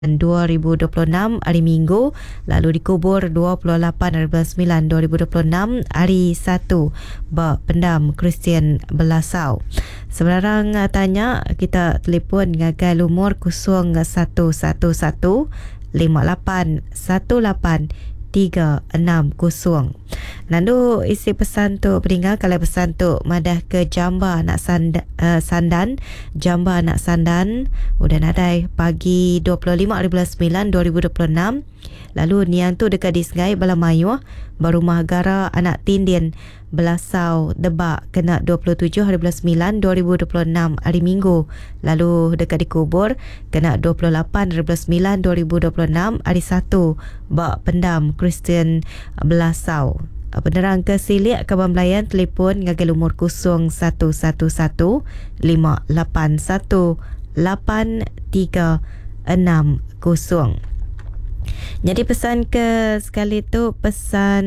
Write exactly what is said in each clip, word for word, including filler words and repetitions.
dua ribu dua puluh enam hari Minggu, lalu dikubur dua puluh lapan hari bulan sembilan dua ribu dua puluh enam hari Sabtu bak pendam Kristian Belasau. Sebenarnya tanya kita telefon ngagai lumur kosong satu satu satu lima lapan satu lapan tiga enam kosong. Nandu isi pesan tu peninggal kalau pesan tu madah ke Jamba nak sand, uh, sandan Jamba nak sandan udah nadai pagi dua puluh lima hari bulan sembilan dua ribu dua puluh enam. Lalu niang tu dekat di Sengai Balamayu Barumah Gara anak Tindin Belasau Debak kena dua puluh tujuh hari bulan sembilan dua ribu dua puluh enam hari Minggu. Lalu dekat dikubur kena dua puluh lapan hari bulan sembilan dua ribu dua puluh enam hari Sabtu bak pendam Kristian Belasau. Penerang ke Silik Kaban Melayan telefon ngagai lumur kosong satu satu satu lima lapan satu lapan tiga enam kosong. Jadi pesan ke sekali tu pesan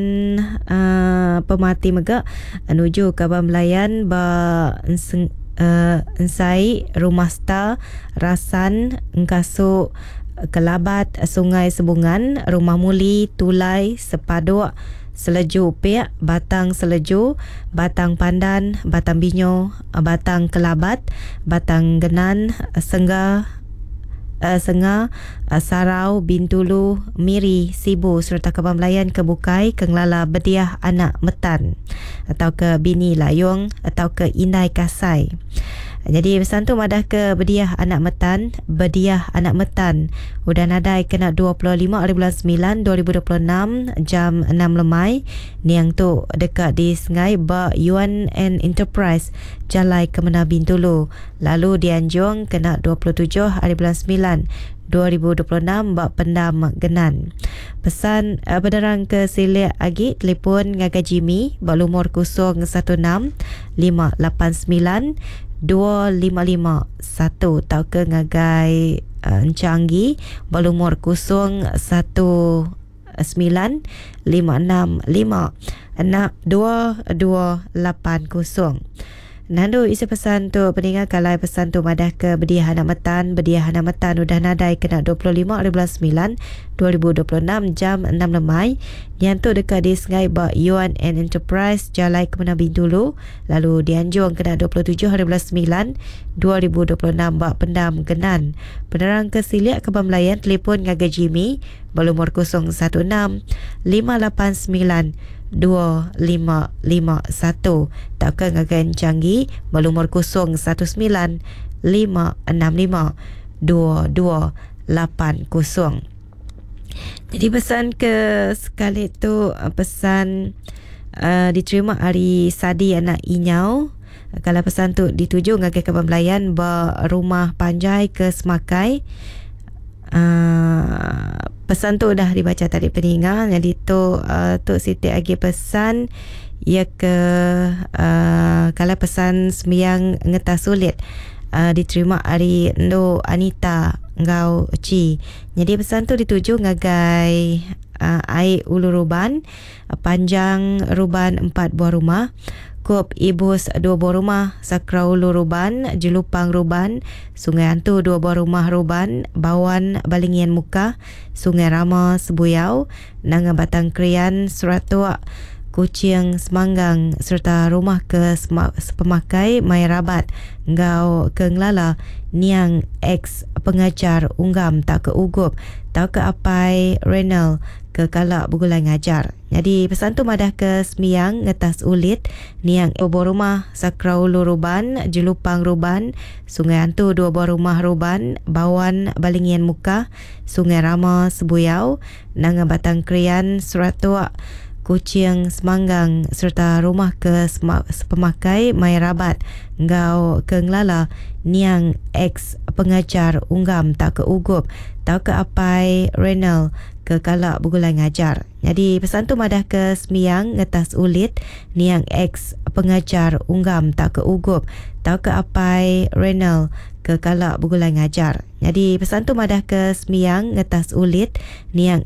uh, pemati megak menuju Kaban Melayan ba enseng, uh, ensai Rumah Star Rasan Engkasuk Kelabat Sungai Sebungan Rumah Muli Tulai Sepaduk Seleju Piak, Batang Seleju, Batang Pandan, Batang Binyo, Batang Kelabat, Batang Genan, Sengga, uh, Senga, uh, Sarau, Bintulu, Miri, Sibu serta Kaban Melayan ke Bukai, ke Ngelala Bediah Anak Metan atau ke Bini Layung atau ke Inai Kasai. Jadi pesan tu madah ke Bediah Anak Metan, Bediah Anak Metan. Udah nadai kena dua puluh lima hari bulan sembilan dua ribu dua puluh enam jam enam lemai. Niang tu dekat di Sengai ba Yuan and Enterprise Jalai Kemena Bintulu. Lalu di Anjung kena dua puluh tujuh hari bulan sembilan dua ribu dua puluh enam bak pendam Genan. Pesan uh, penerang ke Silik Agi telefon ngagai Jimmy bak lumur kosong satu enam lima lapan sembilan dua lima lima satu tau ke ngagai uh, Encanggi berumur kosong satu sembilan lima enam lima enam dua dua lapan kosong. Nandu isi pesan tu peninggal kalau pesan tu madah ke Bediah Anak Metan. Bediah Anak Metan udah nadai kena dua puluh lima hari bulan sembilan dua ribu dua puluh enam jam enam lemai. Yang tu dekat di Sengai ba Yuan and Enterprise Jalai Kemena Bintulu. Lalu di Anjung kena dua puluh tujuh hari bulan sembilan dua ribu dua puluh enam bak pendam Genan. Penerang ke Silik Kaban Melayan telefon ngagai Jimmy berumur kosong satu enam lima lapan sembilan dua lima lima satu tak ke ngagai Encanggi berumur kosong satu sembilan lima enam lima dua dua lapan kosong. Jadi pesan ke sekali tu pesan uh, diterima hari Sadi anak Inyau. Kalau pesan tu dituju ngagai Kaban Melayan ba Rumah Panjai ke Semakai. Uh, pesan tu dah dibaca tadi peninggal. Jadi tu uh, Tok Siti agi pesan ia ke uh, kalau pesan sembiang ngetas sulit uh, diterima hari Ndo Anita Ngau Ci. Jadi pesan tu dituju ngagai uh, Air Ulu Ruban, uh, Panjang Ruban empat buah rumah, Kup Ibus dua buah rumah, Sakra Ulu Ruban, Jelupang Ruban, Sungai Hantu dua buah rumah Ruban, Bawan Balingian Muka, Sungai Rama Sebuyau, Nanga Batang Krian Suratua, Kucing Semanggang serta rumah ke pemakai Mai Rabat Ngau ke Ngelala Niang ex pengajar Unggam tak ke Ugup tak ke Apai Renal ke Kalak Bugulai Ngajar. Jadi pesan tu madah ke Semiang ngetas ulit Niang dua buah rumah, Sakra Ulu Ruban, Jelupang Ruban, Sungai Hantu dua buah rumah Ruban, Bawan Balingian Muka, Sungai Rama Sebuyau, Nanga Batang Krian Suratua, Kucing Semanggang serta rumah ke pemakai Mai Rabat Ngau ke Ngelala Niang ex pengajar Unggam tak ke Ugup tak ke Apai Renal ke Kalak Bugulai Ngajar. Jadi pesan tu madah ke Semiang ngetas ulit Niang ex pengajar Unggam tak ke Ugup tak ke Apai Renal ke Kalak Bugulai Ngajar. Jadi pesan tu madah ke Semiang ngetas ulit Niang